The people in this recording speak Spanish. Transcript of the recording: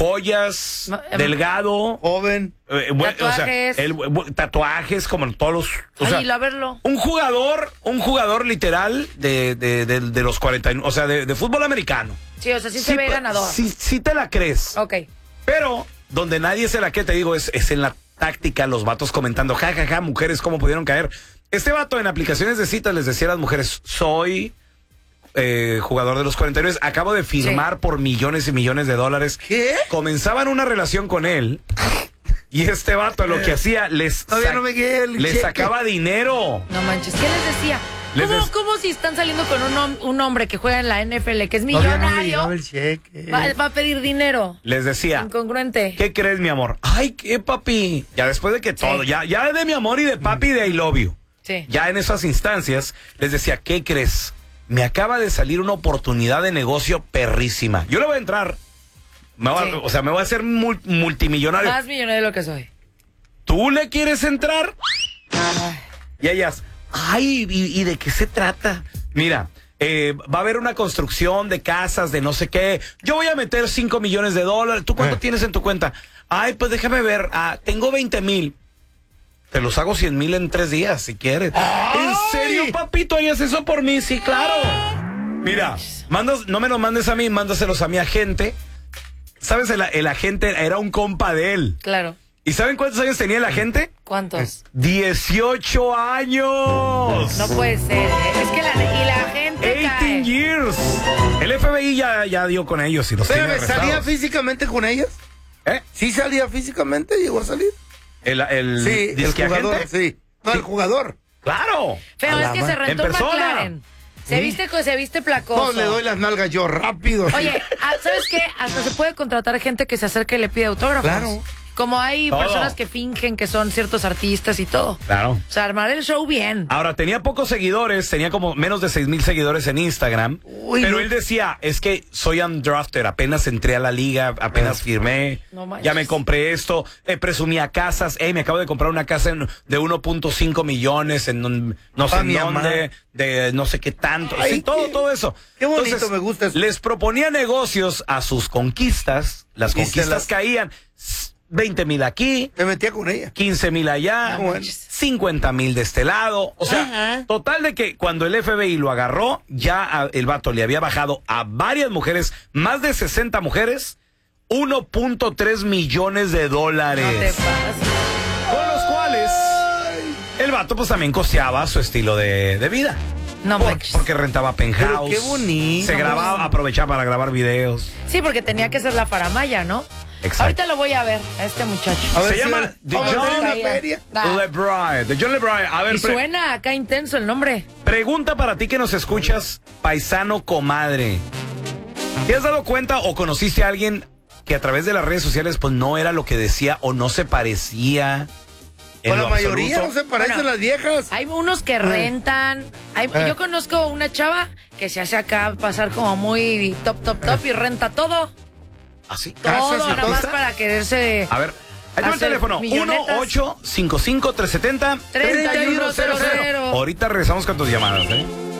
joyas, delgado, joven, tatuajes, tatuajes como todos los, a verlo. un jugador literal de los 49, o sea, de fútbol americano. Sí, o sea, sí se ve ganador. Sí te la crees. Ok. Pero donde nadie se la cree, te digo, es en la táctica, los vatos comentando, ja, mujeres, ¿cómo pudieron caer? Este vato en aplicaciones de citas les decía a las mujeres, soy jugador de los 49, acabo de firmar por millones y millones de dólares. ¿Qué? Comenzaban una relación con él y este vato lo que hacía, les sacaba dinero. No manches, ¿qué les decía? ¿Cómo si están saliendo con un hombre que juega en la NFL, que es millonario, va a pedir dinero? Les decía, incongruente. ¿Qué crees, mi amor? Ay, ¿qué, papi? Ya después de que todo, ya de mi amor y de papi y de I love you. Sí. Ya en esas instancias, les decía, ¿qué crees? Me acaba de salir una oportunidad de negocio perrísima. Yo le voy a entrar. O sea, me voy a hacer multimillonario. Más millonario de lo que soy. ¿Tú le quieres entrar? Ay. Y ellas, ay, ¿y de qué se trata? Mira, va a haber una construcción de casas, de no sé qué. Yo voy a meter $5 millones. ¿Tú cuánto tienes en tu cuenta? Ay, pues déjame ver. Tengo 20,000. Te los hago 100,000 en 3 días, si quieres. ¡Ay! ¿En serio, papito? ¿Harías eso por mí? Sí, claro. Mira, no me los mandes a mí, mándaselos a mi agente. ¿Sabes? El agente era un compa de él. Claro. ¿Y saben cuántos años tenía el agente? ¿Cuántos? 18 años. No puede ser. Es que la gente 18 years. El FBI ya dio con ellos y los tiene arrestados. ¿Salía físicamente con ellos? ¿Sí salía físicamente? ¿Llegó a salir? El jugador, sí. No, el jugador. ¡Claro! Pero es que se rentó un McLaren. Se viste placoso. No, le doy las nalgas yo rápido. Oye, ¿sabes qué? Hasta se puede contratar gente que se acerque y le pide autógrafos. Claro. Como hay personas que fingen que son ciertos artistas y todo. Claro. O sea, armar el show bien. Ahora, tenía pocos seguidores, tenía como menos de 6,000 seguidores en Instagram. Pero él decía, es que soy undrafted, apenas entré a la liga, apenas firmé, ya me compré esto, presumía casas, me acabo de comprar una casa de 1.5 millones en no sé dónde, de no sé qué tanto. Ay, sí, todo eso. Qué bonito. Entonces, me gusta eso. Les proponía negocios a sus conquistas, las conquistas caían. 20,000 aquí. Me metía con ella. 15,000 allá. 50,000 de este lado. O sea, total de que cuando el FBI lo agarró, ya el vato le había bajado a varias mujeres, más de 60 mujeres, $1.3 millones. No te pases. Con los cuales el vato pues también costeaba su estilo de vida. No manches. Porque rentaba penthouse. Pero qué bonito. Se grababa, aprovechaba para grabar videos. Sí, porque tenía que ser la faramaya, ¿no? Exacto. Ahorita lo voy a ver, a este muchacho. Se llama The John LeBron. A ver, y suena acá intenso el nombre. Pregunta para ti que nos escuchas, paisano comadre. ¿Te has dado cuenta o conociste a alguien que a través de las redes sociales pues no era lo que decía o no se parecía? Con la mayoría no se parecen las viejas. Hay unos que rentan. Yo conozco una chava que se hace acá pasar como muy top y renta todo. ¿Así? Todo, nada más para quererse. A ver, ahí va el teléfono. 1-855-370-3100. Ahorita regresamos con tus llamadas,